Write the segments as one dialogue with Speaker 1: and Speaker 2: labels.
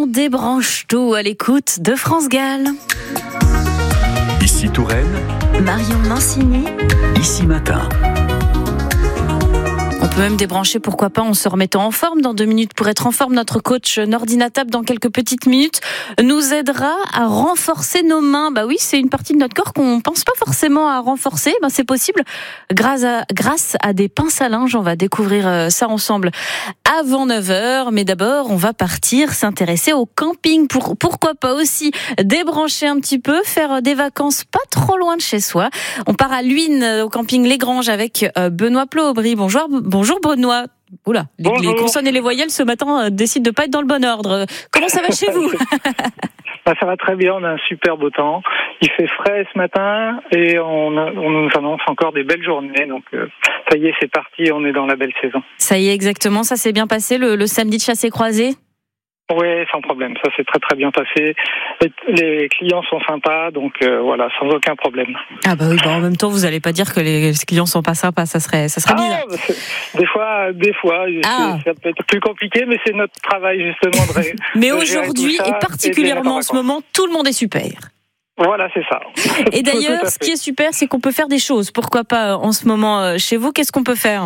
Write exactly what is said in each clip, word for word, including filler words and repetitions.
Speaker 1: On débranche tout à l'écoute de France Gall.
Speaker 2: Ici Touraine,
Speaker 1: Marion Mancini.
Speaker 2: Ici Matin.
Speaker 1: On peut même débrancher, pourquoi pas, en se remettant en forme dans deux minutes. Pour être en forme, notre coach Nordina Tap, dans quelques petites minutes, nous aidera à renforcer nos mains. Bah oui, c'est une partie de notre corps qu'on pense pas forcément à renforcer. Ben c'est possible grâce à, grâce à des pinces à linge. On va découvrir ça ensemble avant neuf heures. Mais d'abord, on va partir s'intéresser au camping. Pour, pourquoi pas aussi débrancher un petit peu, faire des vacances pas trop loin de chez soi. On part à Luynes, au camping Les Granges, avec Benoît Plot-Aubry. Bonjour, bonjour Benoît. Oula, les, les consonnes et les voyelles ce matin euh, décident de pas être dans le bon ordre. Comment ça va chez vous?
Speaker 3: Bah, ça va très bien, on a un super beau temps. Il fait frais ce matin et on, a, on nous annonce encore des belles journées. Donc euh, ça y est, c'est parti, on est dans la belle saison.
Speaker 1: Ça y est, exactement. Ça s'est bien passé le, le samedi de chassé-croisé?
Speaker 3: Oui, sans problème. Ça s'est très très bien passé. Les clients sont sympas, donc euh, voilà, sans aucun problème.
Speaker 1: Ah bah oui, bah en même temps, vous n'allez pas dire que les clients sont pas sympas, ça serait, ça serait bizarre.
Speaker 3: Ah, des fois, des fois,
Speaker 1: ah.
Speaker 3: ça peut être plus compliqué, mais c'est notre travail justement de. Ré-
Speaker 1: mais
Speaker 3: de
Speaker 1: aujourd'hui et particulièrement en ce moment, tout le monde est super.
Speaker 3: Voilà, c'est ça.
Speaker 1: Et d'ailleurs, ce qui est super, c'est qu'on peut faire des choses. Pourquoi pas en ce moment chez vous? Qu'est-ce qu'on peut faire?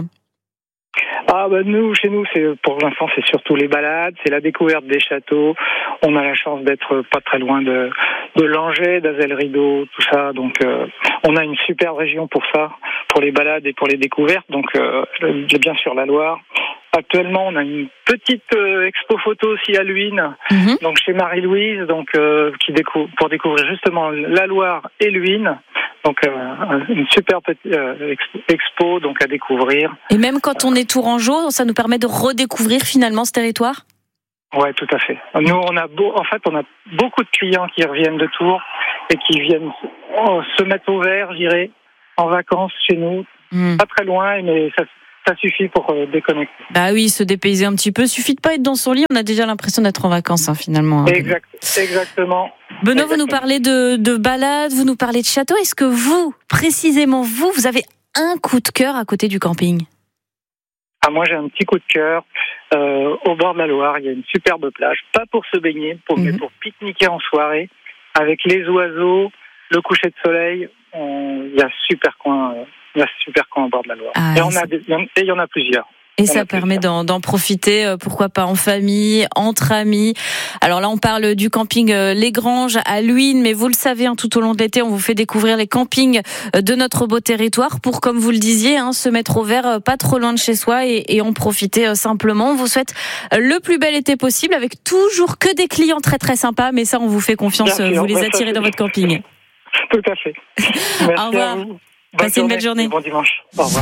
Speaker 3: Ah bah nous, chez nous, c'est pour l'instant, c'est surtout les balades, c'est la découverte des châteaux. On a la chance d'être pas très loin de, de Langeais, d'Azel-Rideau, tout ça. Donc, euh, on a une super région pour ça, pour les balades et pour les découvertes. Donc, euh, bien sûr, la Loire. Actuellement, on a une petite euh, expo photo aussi à Luynes, mm-hmm. donc chez Marie-Louise, donc euh, qui découvre pour découvrir justement la Loire et Luynes. Donc euh, une super petite euh, expo donc à découvrir.
Speaker 1: Et même quand on est tourangeau, ça nous permet de redécouvrir finalement ce territoire.
Speaker 3: Ouais, tout à fait. Nous, on a beau, en fait, on a beaucoup de clients qui reviennent de Tours et qui viennent oh, se mettre au vert, je dirais, en vacances chez nous, mm. pas très loin, mais ça. Ça suffit pour euh, déconnecter.
Speaker 1: Bah oui, se dépayser un petit peu. Suffit de pas être dans son lit. On a déjà l'impression d'être en vacances, hein, finalement. Hein.
Speaker 3: Exact, exactement.
Speaker 1: Benoît,
Speaker 3: exactement.
Speaker 1: vous nous parlez de, de balades, vous nous parlez de château. Est-ce que vous, précisément vous, vous avez un coup de cœur à côté du camping?
Speaker 3: Ah, moi, j'ai un petit coup de cœur. Euh, au bord de la Loire, il y a une superbe plage. Pas pour se baigner, pour, mm-hmm. mais pour pique-niquer en soirée. Avec les oiseaux, le coucher de soleil. On... Il y a super coin... Euh... Il y a super coin au bord de la Loire. Ah, et, on a des, et il y en a plusieurs.
Speaker 1: Et ça permet d'en, d'en profiter, pourquoi pas en famille, entre amis. Alors là, on parle du camping Les Granges à Luynes, mais vous le savez, hein, tout au long de l'été, on vous fait découvrir les campings de notre beau territoire pour, comme vous le disiez, hein, se mettre au vert pas trop loin de chez soi et, et en profiter simplement. On vous souhaite le plus bel été possible avec toujours que des clients très très sympas, mais ça, on vous fait confiance, vous les attirez dans votre camping.
Speaker 3: Tout à fait. Merci
Speaker 1: au revoir.
Speaker 3: À vous.
Speaker 1: Passez une belle journée.
Speaker 3: Bon dimanche. Au revoir.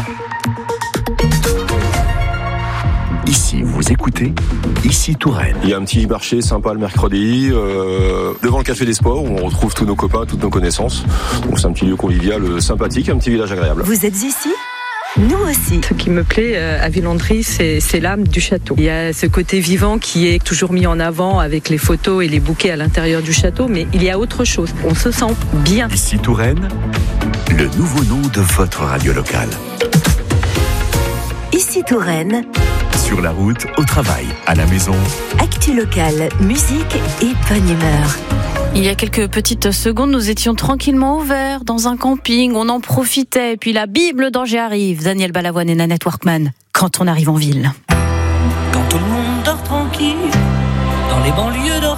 Speaker 2: Ici, vous écoutez Ici Touraine.
Speaker 4: Il y a un petit marché sympa le mercredi, euh, devant le Café des Sports, où on retrouve tous nos copains, toutes nos connaissances. Donc c'est un petit lieu convivial, sympathique, un petit village agréable.
Speaker 5: Vous êtes ici ? Nous aussi.
Speaker 6: Ce qui me plaît à Villandry, c'est, c'est l'âme du château. Il y a ce côté vivant qui est toujours mis en avant avec les photos et les bouquets à l'intérieur du château, mais il y a autre chose. On se sent bien.
Speaker 2: Ici Touraine, le nouveau nom de votre radio locale.
Speaker 5: Ici Touraine.
Speaker 2: Sur la route, au travail, à la maison.
Speaker 5: Actu locale, musique et bonne humeur.
Speaker 1: Il y a quelques petites secondes, nous étions tranquillement au vert, dans un camping, on en profitait. Et puis la Bible d'Angers arrive, Daniel Balavoine et Nanette Workman, quand on arrive en ville.
Speaker 7: Quand tout le monde dort tranquille, dans les banlieues